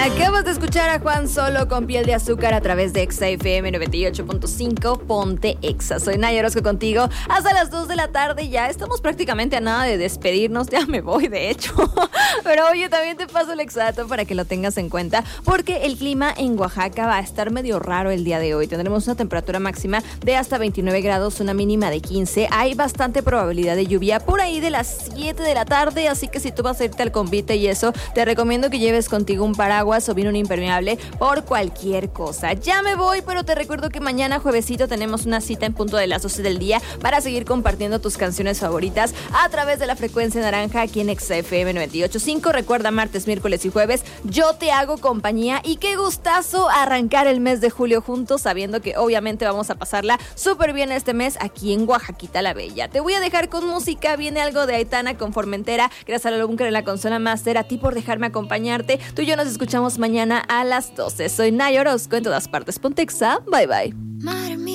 Acabas de escuchar a Juan Solo con Piel de Azúcar a través de Exa FM 98.5. Ponte Exa. Soy Naya Orozco contigo hasta las 2 de la tarde. Ya estamos prácticamente a nada de despedirnos. Ya me voy, de hecho. Pero oye, también te paso el exdato para que lo tengas en cuenta, porque el clima en Oaxaca va a estar medio raro el día de hoy. Tendremos una temperatura máxima de hasta 29 grados, una mínima de 15. Hay bastante probabilidad de lluvia por ahí de las 7 de la tarde, así que si tú vas a irte al convite y eso, te recomiendo que lleves contigo un paraguas o bien un impermeable por cualquier cosa. Ya me voy, pero te recuerdo que mañana juevesito tenemos una cita en punto de las 12 del día para seguir compartiendo tus canciones favoritas a través de la frecuencia naranja aquí en Exa FM 98.5. Recuerda, martes, miércoles y jueves yo te hago compañía, y qué gustazo arrancar el mes de julio juntos, sabiendo que obviamente vamos a pasarla súper bien este mes aquí en Oaxaquita la Bella. Te voy a dejar con música, viene algo de Aitana con Formentera, gracias a la Búnker en la consola master, a ti por dejarme acompañarte. Tú y yo nos escuchamos mañana a las 12. Soy Naya Orozco, en todas partes Ponte Exa. Bye bye. Madre mía.